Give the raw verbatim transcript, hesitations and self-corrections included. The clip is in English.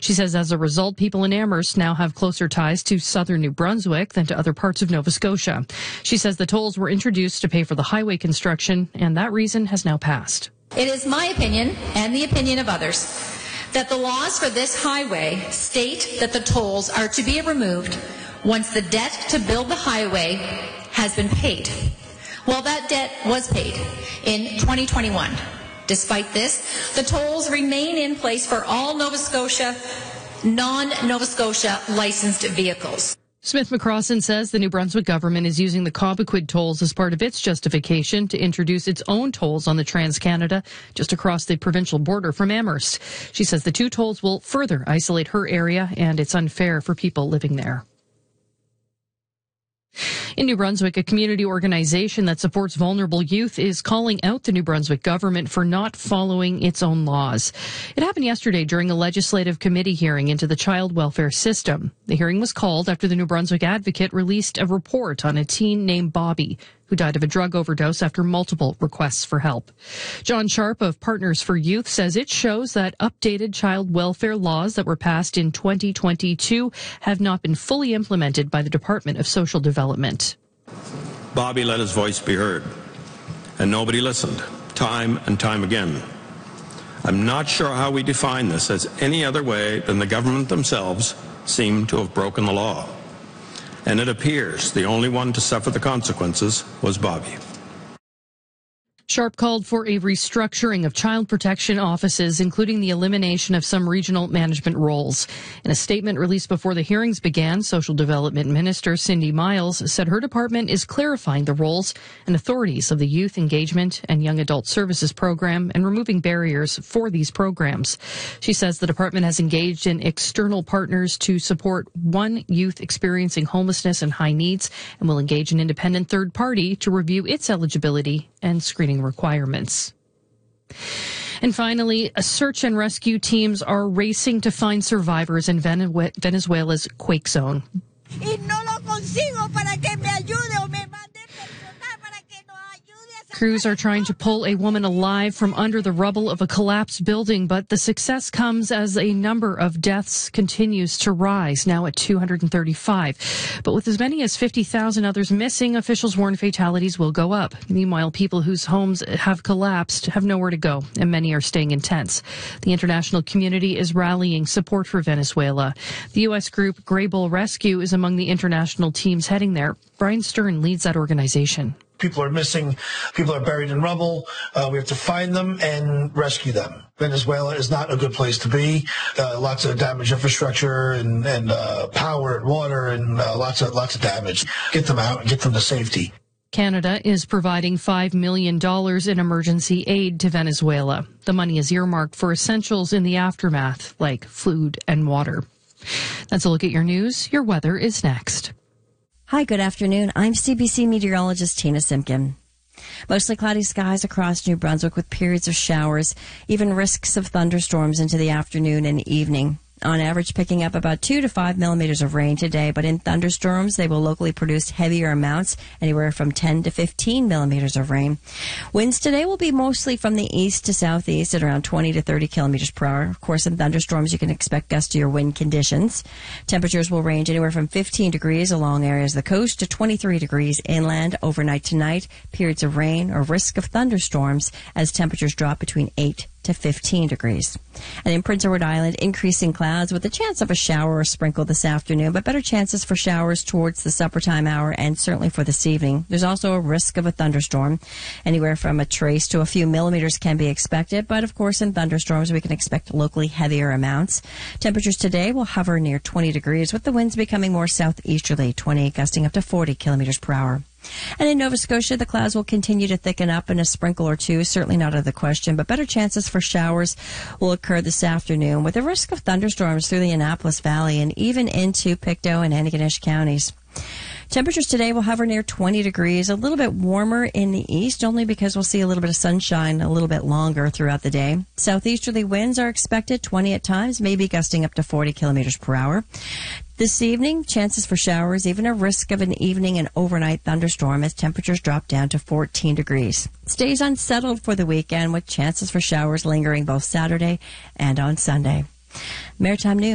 She says as a result, people in Amherst now have closer ties to southern New Brunswick than to other parts of Nova Scotia. She says the tolls were introduced to pay for the highway construction, and that reason has now passed. It is my opinion, and the opinion of others, that the laws for this highway state that the tolls are to be removed once the debt to build the highway has been paid. Well, that debt was paid in twenty twenty-one. Despite this, the tolls remain in place for all Nova Scotia, non-Nova Scotia licensed vehicles. Smith McCrossan says the New Brunswick government is using the Cobequid tolls as part of its justification to introduce its own tolls on the Trans-Canada just across the provincial border from Amherst. She says the two tolls will further isolate her area, and it's unfair for people living there. In New Brunswick, a community organization that supports vulnerable youth is calling out the New Brunswick government for not following its own laws. It happened yesterday during a legislative committee hearing into the child welfare system. The hearing was called after the New Brunswick Advocate released a report on a teen named Bobby, who died of a drug overdose after multiple requests for help. John Sharp of Partners for Youth says it shows that updated child welfare laws that were passed in twenty twenty-two have not been fully implemented by the Department of Social Development. Bobby let his voice be heard, and nobody listened, time and time again. I'm not sure how we define this as any other way than the government themselves seem to have broken the law. And it appears the only one to suffer the consequences was Bobby. Sharp called for a restructuring of child protection offices, including the elimination of some regional management roles. In a statement released before the hearings began, Social Development Minister Cindy Miles said her department is clarifying the roles and authorities of the Youth Engagement and Young Adult Services Program and removing barriers for these programs. She says the department has engaged in external partners to support one youth experiencing homelessness and high needs and will engage an independent third party to review its eligibility and screening requirements. And finally, search and rescue teams are racing to find survivors in Venezuela's quake zone. Crews are trying to pull a woman alive from under the rubble of a collapsed building, but the success comes as a number of deaths continues to rise, now at two hundred thirty-five. But with as many as fifty thousand others missing, officials warn fatalities will go up. Meanwhile, people whose homes have collapsed have nowhere to go, and many are staying in tents. The international community is rallying support for Venezuela. The U S group Grey Bull Rescue is among the international teams heading there. Brian Stern leads that organization. People are missing. People are buried in rubble. Uh, we have to find them and rescue them. Venezuela is not a good place to be. Uh, lots of damaged infrastructure and, and uh, power and water and uh, lots of lots of damage. Get them out and get them to safety. Canada is providing five million dollars in emergency aid to Venezuela. The money is earmarked for essentials in the aftermath, like food and water. That's a look at your news. Your weather is next. Hi, good afternoon. I'm C B C meteorologist Tina Simpkin. Mostly cloudy skies across New Brunswick with periods of showers, even risks of thunderstorms into the afternoon and evening. On average, picking up about two to five millimeters of rain today, but in thunderstorms, they will locally produce heavier amounts, anywhere from ten to fifteen millimeters of rain. Winds today will be mostly from the east to southeast at around twenty to thirty kilometers per hour. Of course, in thunderstorms, you can expect gustier wind conditions. Temperatures will range anywhere from fifteen degrees along areas of the coast to twenty-three degrees inland overnight tonight. Periods of rain or risk of thunderstorms as temperatures drop between eight to fifteen degrees. And in Prince Edward Island, increasing clouds with a chance of a shower or sprinkle this afternoon, but better chances for showers towards the supper time hour and certainly for this evening. There's also a risk of a thunderstorm. Anywhere from a trace to a few millimeters can be expected, but of course in thunderstorms we can expect locally heavier amounts. Temperatures today will hover near twenty degrees with the winds becoming more southeasterly, twenty gusting up to forty kilometers per hour. And in Nova Scotia, the clouds will continue to thicken up and a sprinkle or two, certainly not out of the question, but better chances for showers will occur this afternoon with a risk of thunderstorms through the Annapolis Valley and even into Pictou and Antigonish counties. Temperatures today will hover near twenty degrees, a little bit warmer in the east, only because we'll see a little bit of sunshine a little bit longer throughout the day. Southeasterly winds are expected, twenty at times, maybe gusting up to forty kilometers per hour. This evening, chances for showers, even a risk of an evening and overnight thunderstorm as temperatures drop down to fourteen degrees. Stays unsettled for the weekend with chances for showers lingering both Saturday and on Sunday. Maritime News.